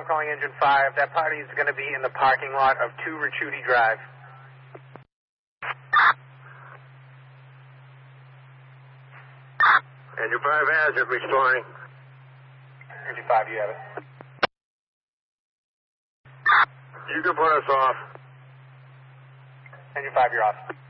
I'm calling Engine 5. That party is going to be in the parking lot of 2 Ricciuti Drive. Engine 5 has it, restoring. Engine 5, you have it. You can put us off. Engine 5, you're off.